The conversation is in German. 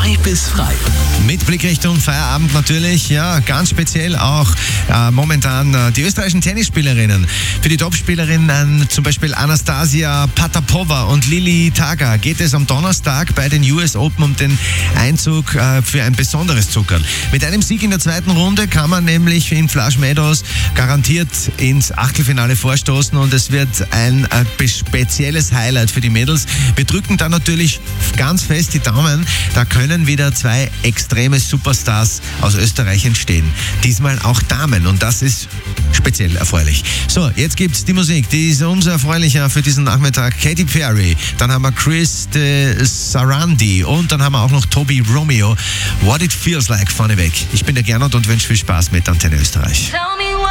frei bis frei. Mit Blick Richtung Feierabend natürlich, ja, ganz speziell auch momentan die österreichischen Tennisspielerinnen. Für die Topspielerinnen zum Beispiel Anastasia Potapova und Lili Taga geht es am Donnerstag bei den US Open um den Einzug für ein besonderes Zuckerl. Mit einem Sieg in der zweiten Runde kann man nämlich in Flush Meadows garantiert ins Achtelfinale vorstoßen und es wird ein spezielles Highlight für die Mädels. Wir drücken da natürlich ganz fest die Daumen, da können wieder zwei extreme Superstars aus Österreich entstehen. Diesmal auch Damen und das ist speziell erfreulich. So, jetzt gibt's die Musik, die ist umso erfreulicher für diesen Nachmittag. Katy Perry, dann haben wir Chris Sarandi und dann haben wir auch noch Toby Romeo. What It Feels Like vorneweg. Ich bin der Gernot und wünsche viel Spaß mit Antenne Österreich.